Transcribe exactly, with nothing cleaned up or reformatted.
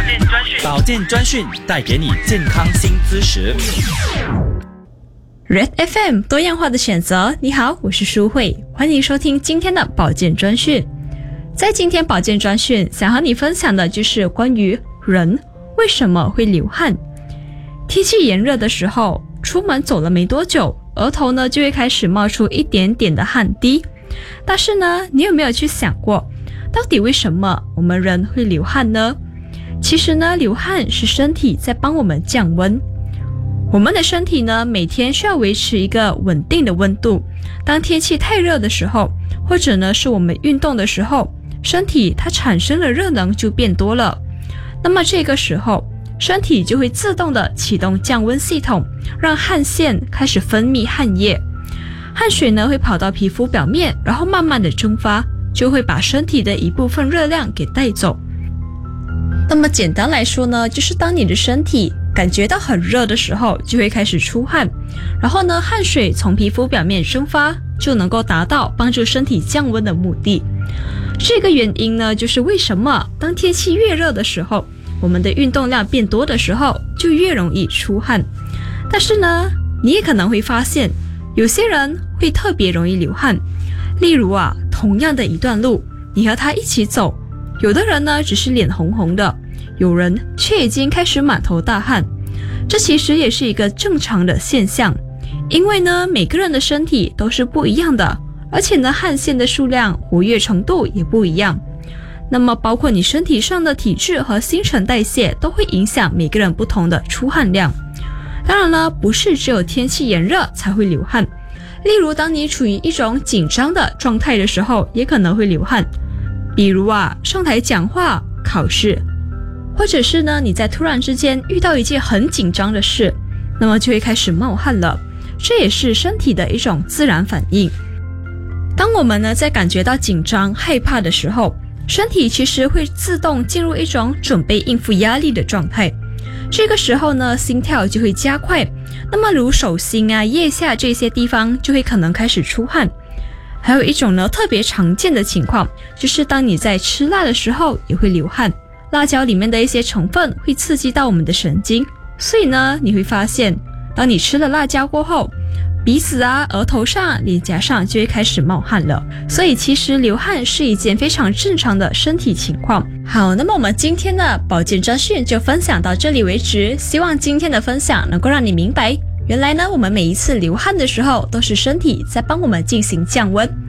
保健专讯带给你健康新知识。 Red F M 多样化的选择，你好，我是舒慧，欢迎收听今天的保健专讯。在今天保健专讯，想和你分享的就是关于人为什么会流汗。天气炎热的时候，出门走了没多久，额头呢就会开始冒出一点点的汗滴。但是呢，你有没有去想过，到底为什么我们人会流汗呢？其实呢，流汗是身体在帮我们降温。我们的身体呢，每天需要维持一个稳定的温度。当天气太热的时候，或者呢是我们运动的时候，身体它产生的热能就变多了。那么这个时候，身体就会自动的启动降温系统，让汗腺开始分泌汗液。汗水呢会跑到皮肤表面，然后慢慢的蒸发，就会把身体的一部分热量给带走。那么简单来说呢，就是当你的身体感觉到很热的时候，就会开始出汗，然后呢，汗水从皮肤表面蒸发，就能够达到帮助身体降温的目的。这个原因呢，就是为什么当天气越热的时候，我们的运动量变多的时候，就越容易出汗。但是呢，你也可能会发现，有些人会特别容易流汗。例如啊，同样的一段路，你和他一起走，有的人呢只是脸红红的，有人却已经开始满头大汗。这其实也是一个正常的现象，因为呢，每个人的身体都是不一样的，而且呢，汗腺的数量、活跃程度也不一样。那么包括你身体上的体质和新陈代谢都会影响每个人不同的出汗量。当然了，不是只有天气炎热才会流汗，例如当你处于一种紧张的状态的时候，也可能会流汗。比如啊，上台讲话、考试，或者是呢，你在突然之间遇到一件很紧张的事，那么就会开始冒汗了。这也是身体的一种自然反应。当我们呢在感觉到紧张、害怕的时候，身体其实会自动进入一种准备应付压力的状态。这个时候呢，心跳就会加快，那么如手心啊、腋下这些地方就会可能开始出汗。还有一种呢特别常见的情况，就是当你在吃辣的时候也会流汗。辣椒里面的一些成分会刺激到我们的神经，所以呢，你会发现，当你吃了辣椒过后，鼻子啊、额头上、脸颊上就会开始冒汗了。所以其实流汗是一件非常正常的身体情况。好，那么我们今天的保健专讯就分享到这里为止，希望今天的分享能够让你明白，原来呢，我们每一次流汗的时候，都是身体在帮我们进行降温。